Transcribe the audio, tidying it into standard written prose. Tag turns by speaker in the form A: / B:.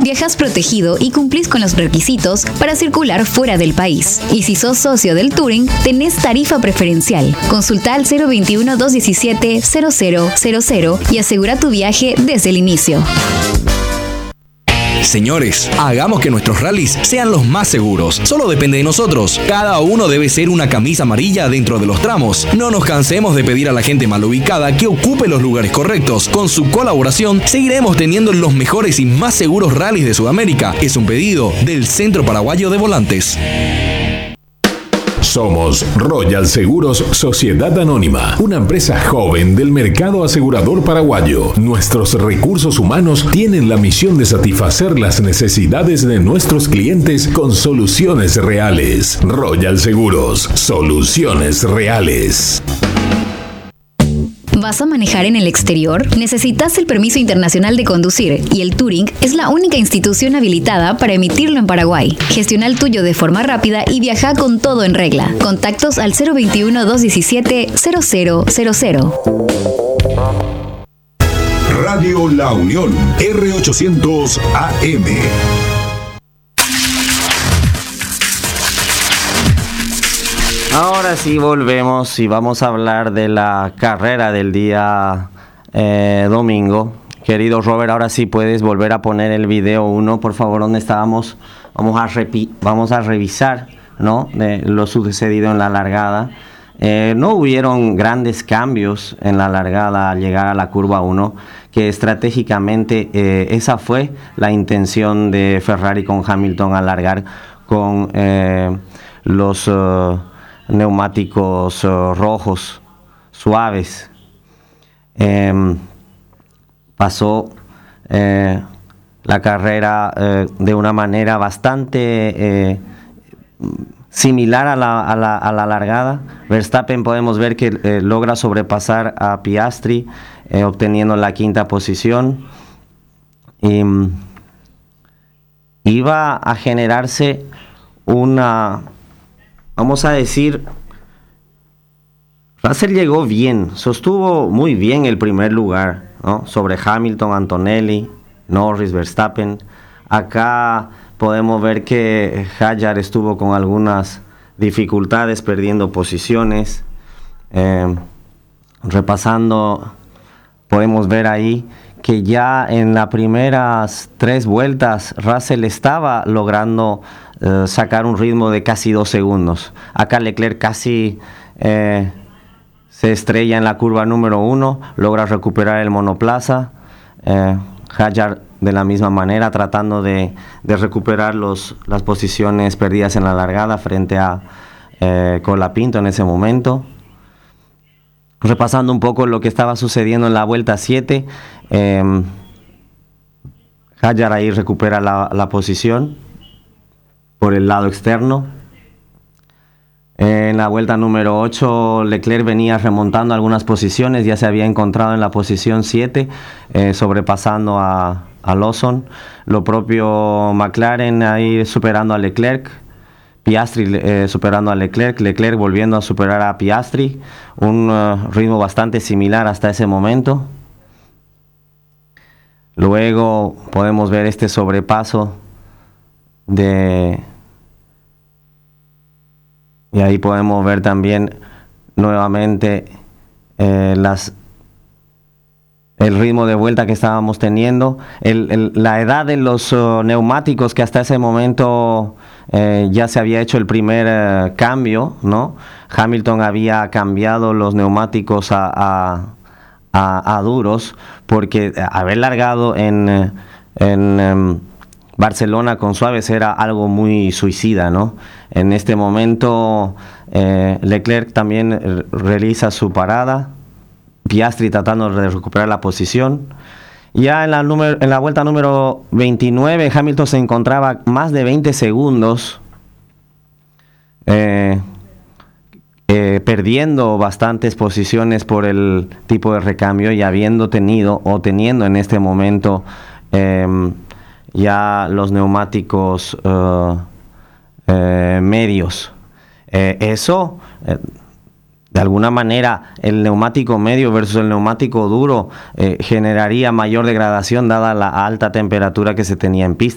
A: viajas protegido y cumplís con los requisitos para circular fuera del país. Y si sos socio del Touring, tenés tarifa preferencial. Consulta al 021-217-0000 y asegura tu viaje desde el inicio.
B: Señores, hagamos que nuestros rallies sean los más seguros. Solo depende de nosotros. Cada uno debe ser una camisa amarilla dentro de los tramos. No nos cansemos de pedir a la gente mal ubicada que ocupe los lugares correctos. Con su colaboración, seguiremos teniendo los mejores y más seguros rallies de Sudamérica. Es un pedido del Centro Paraguayo de Volantes.
C: Somos Royal Seguros Sociedad Anónima, una empresa joven del mercado asegurador paraguayo. Nuestros recursos humanos tienen la misión de satisfacer las necesidades de nuestros clientes con soluciones reales. Royal Seguros, soluciones reales.
A: ¿Vas a manejar en el exterior? ¿Necesitas el permiso internacional de conducir? Y el Touring es la única institución habilitada para emitirlo en Paraguay. Gestiona el tuyo de forma rápida y viaja con todo en regla. Contactos al 021-217-0000.
C: Radio La Unión, R800 AM.
D: Ahora sí volvemos y vamos a hablar de la carrera del día domingo. Querido Robert, ahora sí puedes volver a poner el video 1, por favor, donde estábamos. Vamos a revisar, ¿no?, de lo sucedido en la largada. No hubieron grandes cambios en la largada al llegar a la curva 1, que estratégicamente esa fue la intención de Ferrari con Hamilton, alargar con los neumáticos rojos suaves. Pasó la carrera de una manera bastante similar a la largada. Verstappen, podemos ver que logra sobrepasar a Piastri, obteniendo la quinta posición. Iba a generarse una, vamos a decir, Russell llegó bien, sostuvo muy bien el primer lugar, ¿no?, sobre Hamilton, Antonelli, Norris, Verstappen. Acá podemos ver que Hadjar estuvo con algunas dificultades, perdiendo posiciones. Repasando, podemos ver ahí que ya en las primeras 3 vueltas Russell estaba logrando sacar un ritmo de casi 2 segundos. Acá Leclerc casi se estrella en la curva número 1, logra recuperar el monoplaza. Hadjar de la misma manera, tratando de recuperar las posiciones perdidas en la largada frente a Colapinto en ese momento. Repasando un poco lo que estaba sucediendo en la vuelta 7, Hadjar ahí recupera la posición por el lado externo. En la vuelta número 8, Leclerc venía remontando algunas posiciones, ya se había encontrado en la posición 7, sobrepasando a Lawson. Lo propio McLaren ahí superando a Leclerc, Piastri superando a Leclerc, Leclerc volviendo a superar a Piastri, un ritmo bastante similar hasta ese momento. Luego podemos ver este sobrepaso y ahí podemos ver también nuevamente el ritmo de vuelta que estábamos teniendo, la edad de los neumáticos, que hasta ese momento ya se había hecho el primer cambio, ¿no? Hamilton había cambiado los neumáticos a duros, porque haber largado en Barcelona con suaves era algo muy suicida, ¿no? En este momento Leclerc también realiza su parada, Piastri tratando de recuperar la posición. Ya en la vuelta número 29, Hamilton se encontraba más de 20 segundos perdiendo bastantes posiciones por el tipo de recambio, y habiendo teniendo en este momento ya los neumáticos medios. Eso de alguna manera, el neumático medio versus el neumático duro generaría mayor degradación, dada la alta temperatura que se tenía en pista.